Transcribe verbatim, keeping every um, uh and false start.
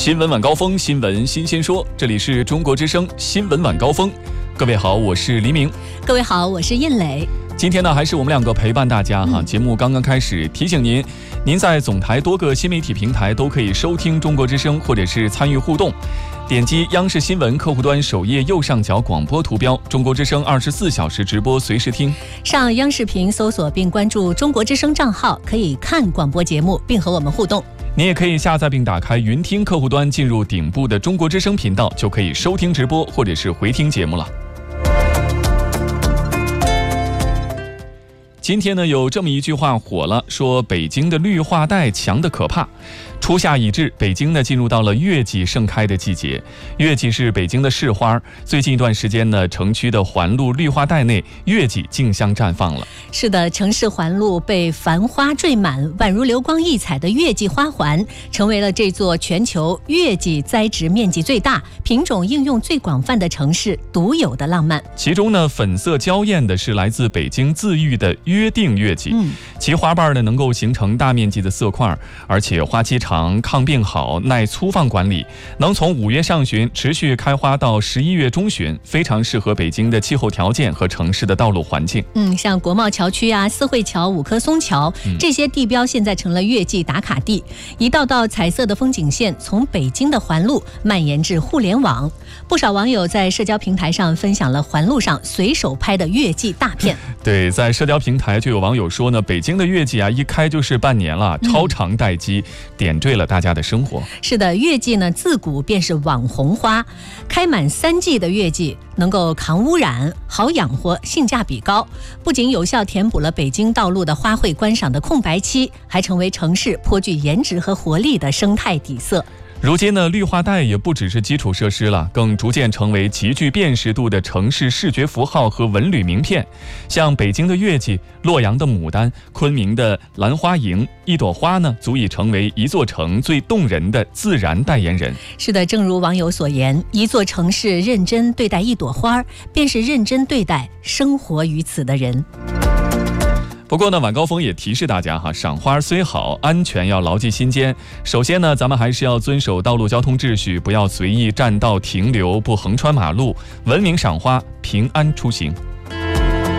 新闻晚高峰，新闻新鲜说，这里是中国之声新闻晚高峰。各位好，我是黎明。 各位好，我是印磊。 今天呢，还是我们两个陪伴大家哈。嗯、节目刚刚开始，提醒您，您在总台多个新媒体平台都可以收听中国之声，或者是参与互动。点击央视新闻客户端首页右上角广播图标，中国之声二十四小时直播，随时听。 上央视频搜索并关注中国之声账号，可以看广播节目，并和我们互动。 你也可以下载并打开云听客户端，进入顶部的中国之声频道，就可以收听直播或者是回听节目了。今天呢，有这么一句话火了，说北京的绿化带强得可怕。初夏已至，北京呢进入到了月季盛开的季节。月季是北京的市花，最近一段时间呢，城区的环路绿化带内月季竞相绽放了。 是的，城市环路被繁花缀满，宛如流光溢彩的月季花环，成为了这座全球月季栽植面积最大、品种应用最广泛的城市独有的浪漫。 其中呢，粉色娇艳的是来自北京自育的约定月季，嗯，其花瓣呢能够形成大面积的色块，而且花期长、抗病好、耐粗放管理，能从五月上旬持续开花到十一月中旬，非常适合北京的气候条件和城市的道路环境。 嗯，像国贸桥区啊、四惠桥、五棵松桥、嗯、这些地标现在成了月季打卡地，一道道彩色的风景线从北京的环路蔓延至互联网。不少网友在社交平台上分享了环路上随手拍的月季大片。 对，在社交平台就有网友说呢，北京的月季啊，一开就是半年了，超长待机，嗯、点缀了大家的生活。 是的，月季呢自古便是网红花，开满三季的月季能够抗污染、好养活、性价比高，不仅有效填补了北京道路的花卉观赏的空白期，还成为城市颇具颜值和活力的生态底色。 如今呢，绿化带也不只是基础设施了，更逐渐成为极具辨识度的城市视觉符号和文旅名片。像北京的月季、洛阳的牡丹、昆明的兰花楹，一朵花呢，足以成为一座城最动人的自然代言人。 是的，正如网友所言，一座城市认真对待一朵花，便是认真对待生活于此的人。 不过呢，晚高峰也提示大家哈，赏花虽好，安全要牢记心间。首先呢，咱们还是要遵守道路交通秩序，不要随意占道停留，不横穿马路，文明赏花，平安出行。